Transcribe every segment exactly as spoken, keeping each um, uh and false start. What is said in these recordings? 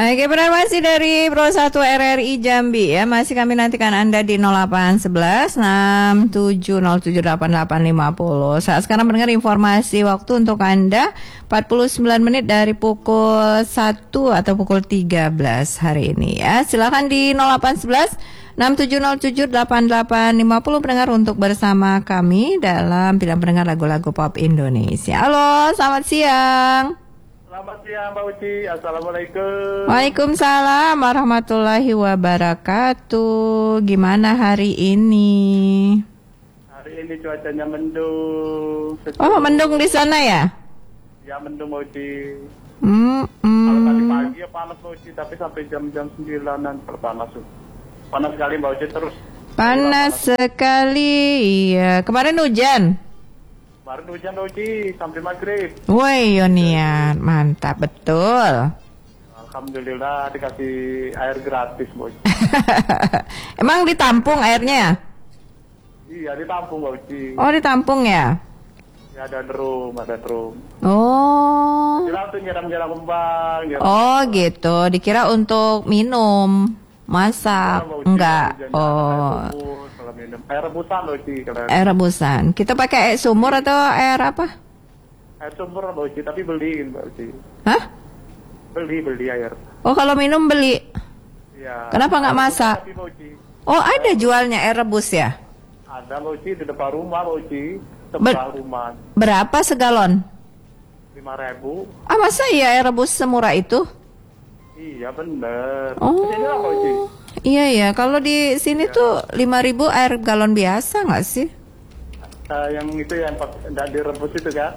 Oke, benar masih dari Pro satu R R I Jambi ya. Masih kami nantikan Anda di nol delapan satu satu enam tujuh nol tujuh delapan delapan lima nol. Saat sekarang mendengar informasi waktu untuk Anda empat puluh sembilan menit dari pukul satu atau pukul tiga belas hari ini ya. Silakan di nol delapan satu satu enam tujuh nol tujuh delapan delapan lima nol pendengar untuk bersama kami dalam pilihan pendengar lagu-lagu pop Indonesia. Halo, selamat siang. Selamat siang Mbak Uci, Assalamualaikum. Waalaikumsalam warahmatullahi wabarakatuh. Gimana hari ini? Hari ini cuacanya mendung. Oh, mendung di sana ya? Ya mendung Mbak Uci. Hmm, hmm. Kalau tadi pagi ya panas Mbak Uci, tapi sampai jam-jam sembilanan panas. Panas sekali Mbak Uci terus. Panas sekali, iya. Kemarin hujan? Kemarin hujan Mbak Uci, sampai maghrib. Woi Yonian, mantap betul. Alhamdulillah dikasih air gratis Mbak Uci. Emang ditampung airnya? Iya ditampung Mbak Uci. Oh ditampung ya? Ya ada drum, ada drum. Oh. Kira untuk nyiram-nyiram kembang. Nyiram Oh gitu, dikira untuk minum, masak, Mbak Uci, enggak? hujannya Oh. air rebus, kalau minum. Air rebusan Mbak Uci. kalau- Air rebusan. Kita pakai air sumur atau air apa? Air sumur Mbak Uci, tapi beliin Mbak Uci. Hah? Beli, beli air. Oh kalau minum beli. Ya. Kenapa nggak masak? Tapi, Mbak Uci, Oh ada jualnya air rebus ya? ada Mbak Uci di depan rumah Mbak Uci. Ber- Sebelah rumah. Berapa segalon? lima ribu. Ah masa iya air rebus semurah itu? Iya bener. Oh. Kesini lah Mbak Uci. Iya ya, kalau di sini tuh lima ribu air galon biasa nggak sih? Eh, yang itu yang pas- nggak direbus itu kan?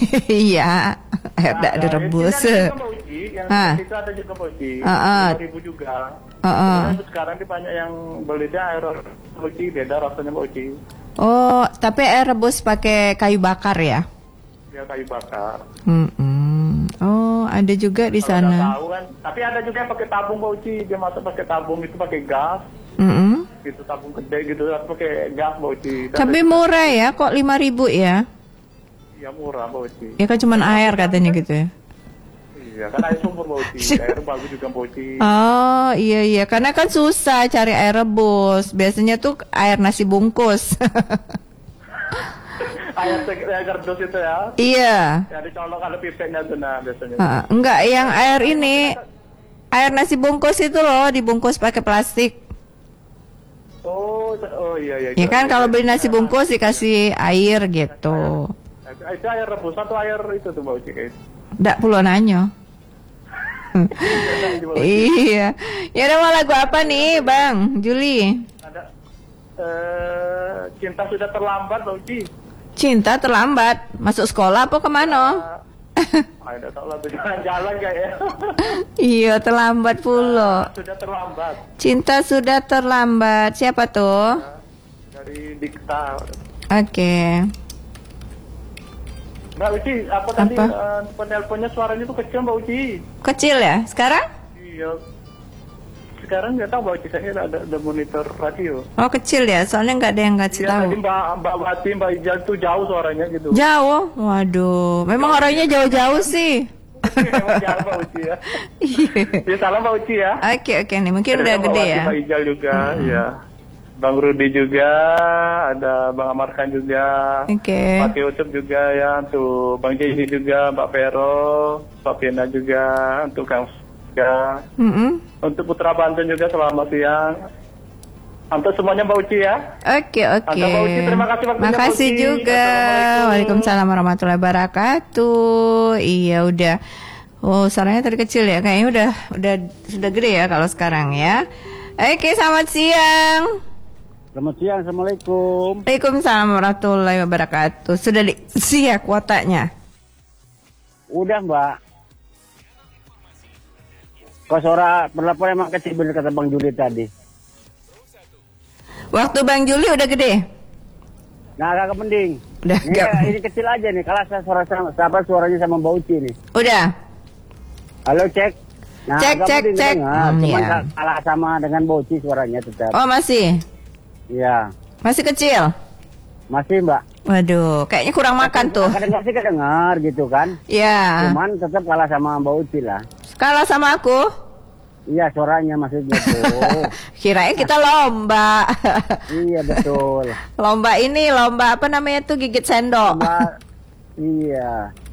Iya, air Nah, tidak nah, direbus. Yang itu ada juga Mbak Uci. Yang Hah? itu ada juga Mbak Uci. Ah, ah. lima ribu juga. Ah, ah. Kemudian sekarang ini banyak yang belinya air Mbak Uci. Beda rasanya Mbak Uci. Oh, tapi air rebus pakai kayu bakar ya? Dia kayu bakar. Mm-mm. Oh, ada juga di Kalau nggak sana. tahu kan. Tapi ada juga yang pakai tabung Mbak Uci. Dia masak pakai tabung itu pakai gas. Mm-mm. Gitu tabung gede gitu tapi pakai gas Mbak Uci. Dan Tapi murah ya, kok lima ribu ya? iya murah Mbak Uci. Ya kan cuma air katanya gitu ya? Iya kan air sumur Mbak Uci. Air bagus juga Mbak Uci. Oh iya iya, karena kan susah cari air rebus. Biasanya tuh air nasi bungkus. Air seg- air kardus itu ya. Iya. Ya dicolok ada pipetnya tuh nah biasanya. Ah, enggak, yang air ini, air nasi bungkus itu loh, dibungkus pakai plastik. Oh, oh iya iya. Ya kan kalau beli nasi bungkus dikasih air gitu. Itu air rebus atau air itu tuh Mbak Uci guys. Nggak perlu nanya. Iya. Ya udah mau lagu apa nih, Bang Juli? Ada eh cinta sudah terlambat Mbak Uci. Cinta terlambat. Masuk sekolah apa kemana? Ah, enggak tahu lah tuh jalan-jalan kayak. Iya, terlambat pula. Sudah terlambat. Cinta sudah terlambat. Siapa tuh? Dari Dikta. Oke. Mbak Uci, apa tadi Apa? eh, penelponnya suaranya tuh kecil Mbak Uci. Kecil ya? Sekarang? Iya. Sekarang nggak tahu Mbak Uci, saya ada, ada monitor radio. Oh, kecil ya. Soalnya nggak ada yang ngasih Iya tahu. tadi Mbak Mbak Wati, Mbak Ijal tuh jauh suaranya gitu. Jauh. Waduh. Memang orangnya jauh-jauh sih. Emang jauh Mbak Uci ya. Iya. Ya salam Mbak Uci ya. Oke, oke nih. Mungkin Ada udah Mbak gede Wati, ya. Mbak Ijal juga, ya. Bang Rudi juga, ada Bang Amarkan juga, Oke. Pak Yusuf juga ya, untuk Bang Jeni juga, Mbak Vero, Pak Pina juga, untuk Kang juga, Mm-mm. untuk Putra Banten juga selamat siang. Untuk semuanya Mbak Uci ya. Oke, oke. Mantap, Mbak Uci. Terima kasih waktunya, Mbak Makasih Uci. juga. Assalamualaikum. Waalaikumsalam warahmatullahi wabarakatuh. Iya, udah. Oh, suaranya tadi kecil ya. Kayaknya udah udah sudah gede ya kalau sekarang ya. Oke, selamat siang. Selamat siang, Assalamualaikum. Waalaikumsalam warahmatullahi wabarakatuh. Sudah diisi ya kuotanya? Udah Mbak. Kok suara perlaporan emang kecil bener kata Bang Juli tadi. Waktu Bang Juli udah gede? Nah agak mending. Udah Ini, gak? ini kecil aja nih, kalau saya suara sama, siapa suaranya sama Mbak Uci nih. Udah? Halo cek. Nah, Cek, agak cek, mending cek. dengar, Hmm, cuman iya. kalah sama dengan Mbak Uci suaranya tetap. Oh, masih? Iya, Masih kecil? masih Mbak. Waduh, kayaknya kurang makan tuh. Kadang-kadang sih kedengar gitu kan. Ya. Cuman tetap kalah sama Mbak Uci lah. Kalah sama aku? Iya, suaranya maksudnya tuh. Kirain kita lomba. Iya, betul. Lomba ini, lomba apa namanya tuh, gigit sendok. Mbak, iya.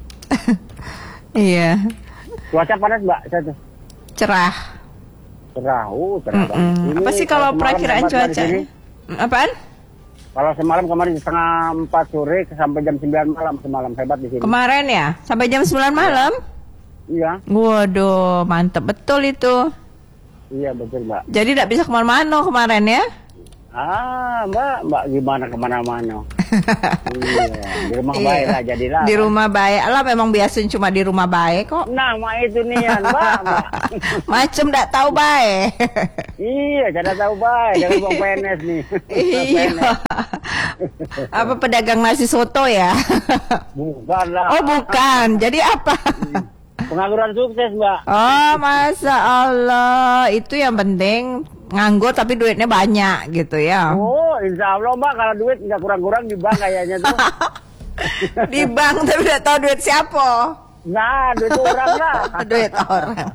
Iya, Cuaca panas, Mbak. Satu. cerah. Cerah, uh, cerah banget. Mm-mm. Ini Apa sih kalau semalam perakiraan hebat, Mbak, di cuaca? sini. Mm, Apaan? Kalau semalam kemarin setengah empat sore sampai jam sembilan malam semalam hebat di sini. Kemarin ya, sampai jam sembilan malam? Iya, Waduh, mantep betul itu. iya betul, Mbak. Jadi tidak bisa kemana-mana kemarin ya? Ah, Mbak, Mbak gimana kemana-mana? Iya, di rumah baik lah jadilah. Di rumah baik lah, memang biasanya cuma di rumah baik kok. Nah, Mbak itu nih, ya, Mbak. Mbak. Macem tidak tahu baik. Iya, cara tahu baik dengan bang P N S nih. Iya. Apa pedagang nasi soto ya? Bukan lah. Oh bukan, jadi apa? Pengangguran sukses, Mbak. Oh masa Allah, itu yang penting nganggur tapi duitnya banyak gitu ya. Oh, insya Allah, Mbak, kalau duit nggak kurang-kurang di bank kayaknya tuh. Di bank tapi tidak tahu duit siapa. Nah, duit orang lah. Duit orang.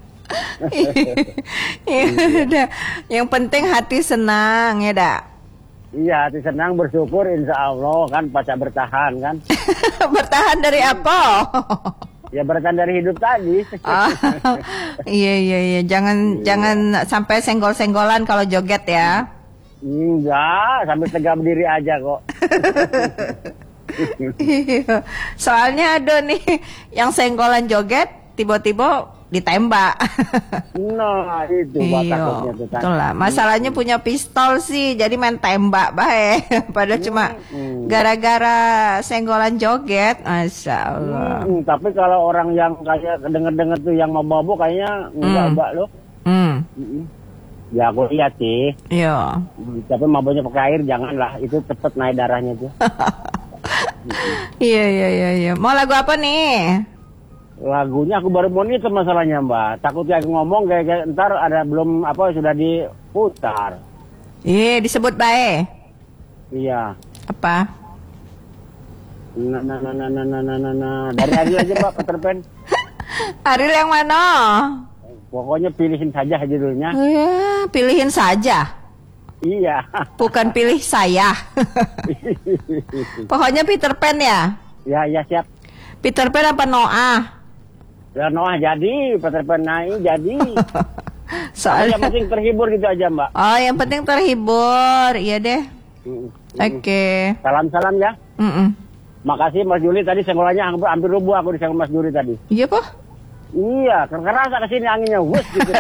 Ya udah. Yang penting hati senang ya dak. Iya, hati senang bersyukur insya Allah kan pasca bertahan kan. Bertahan dari apa? Ya bertahan dari hidup tadi. Ah, iya iya iya, jangan Iya. jangan sampai senggol-senggolan kalau joget ya. Enggak, sambil tegak berdiri aja kok. Iya. Soalnya ada nih yang senggolan joget tiba-tiba ditembak. Nah, itu Mbak Iya, takutnya tuh kan. betul lah. Masalahnya punya pistol sih, jadi main tembak baik. Padahal cuma Hmm. gara-gara senggolan joget, masya Allah. Hmm, tapi kalau orang yang kayak denger-denger tuh yang mau mabuk kayaknya enggak, Hmm. Mbak loh. Hmm, Mm-mm. Ya aku lihat sih. iya. Hmm, Tapi mabuknya pakai air janganlah, itu cepet naik darahnya tuh. Iya iya iya iya. Mau lagu apa nih? Lagunya aku baru mau itu masalahnya, Mbak. Takutnya aku ngomong kayak, kayak ntar ada belum apa sudah diputar. Iya, disebut baik. Iya. Apa? Nah, nah, nah, nah, nah, nah, nah, nah, nah. Dari Adil aja, Mbak, Peter Pan. Ariel yang mana? Pokoknya pilihin saja judulnya. Ya, pilihin saja. Iya. Bukan pilih saya. Pokoknya Peter Pan ya. Ya, ya siap. Peter Pan apa Noah? Ya Noah jadi, Peter Pan naik jadi. Soalnya Yang penting terhibur gitu aja, Mbak. Oh, yang penting terhibur. Iya deh. Mm, mm. Oke. Salam-salam ya. Mm-mm. Makasih Mas Juli tadi senggolannya hampir, hampir rubuh aku di senggol Mas Juli tadi. Iya, Pak. Iya, kerasa ke sini anginnya, wus gitu.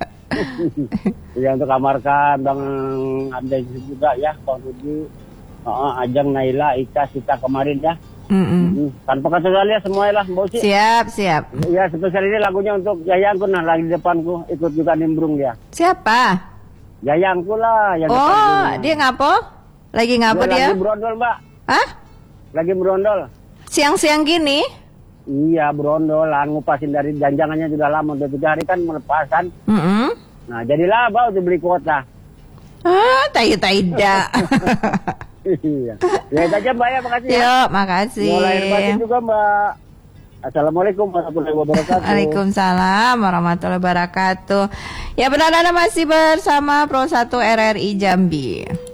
Ya untuk kamarkan Bang Andai juga ya, Bang Rudi, uh, Ajang, Naila, Ika, Sita kemarin ya. Mm-mm. Hmm, tanpa kata kalian semuanya lah, Mbak Uci. Siap, siap. Ya spesial ini lagunya untuk Yayangku, nah lagi di depanku ikut juga nimbrung dia. Siapa? Yayangku lah yang depan Oh, dulunya. dia ngapo? Lagi ngapo Dia dia? lagi berondol, Mbak. Hah? Lagi berondol. Siang-siang gini? Iya, berondolan, ngupasin dari janjangannya sudah lama, udah tiga hari kan melepasan. Mm-mm. Nah, jadilah Mbak untuk beli kuota. Ah, tayu-taida. Iya. Ya itu aja Mbak ya, makasih ya. Yuk, makasih. Mau lahir batin juga Mbak. Assalamualaikum warahmatullahi wabarakatuh. Waalaikumsalam warahmatullahi wabarakatuh. Ya benar Anda masih bersama Pro satu R R I Jambi.